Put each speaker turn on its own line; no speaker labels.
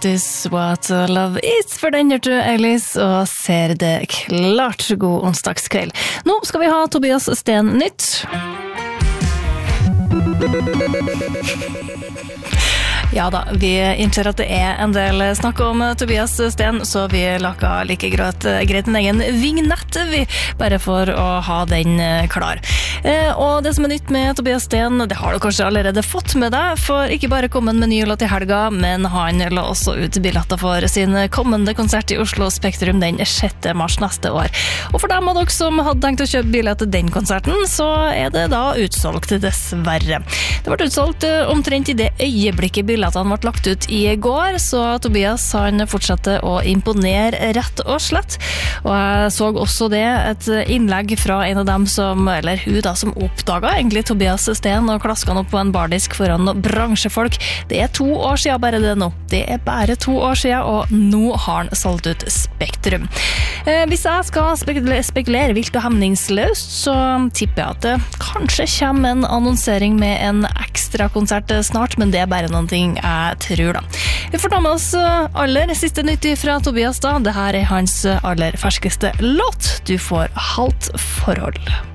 is what love is, for den gjør du, Alice, og ser det klart. God onsdagskveld. Nå skal vi ha Tobias Sten nytt. Ja da, vi innser at det en del snakk om Tobias Sten, så vi lager like greit en egen vignett, vi, bare for å ha den klar. Og det som nytt med Tobias Sten, det har du kanskje allerede fått med deg, for ikke bare kom han med ny låt i helga, men han la også ut billetter for sin kommende konsert i Oslo Spektrum den 6. mars neste år. Og for dem av dere som hadde tenkt å kjøpe billett til den konserten, så det da utsolgt, dessverre. Det ble utsolgt omtrent i det øyeblikket billettene ble lagt ut i går, så Tobias han fortsatte å imponere rett og slett. Og jeg så også det, et innlegg fra en av dem som, eller hun da, som oppdaget egentlig Tobias Sten og klasket han opp på en bardisk foran noen bransjefolk. Det 2 år siden bare det nå. Det bare 2 år siden, og nå har han solgt ut Spektrum. Hvis jeg skal spekulere vilt og hemningsløst, så tipper jeg at det kanskje kommer en annonsering med en ekstra konsert snart, men det bare noen ting jeg tror da. Vi får ta med oss aller siste nytt fra Tobias da. Det her hans aller ferskeste låt. Du får halvt forhold.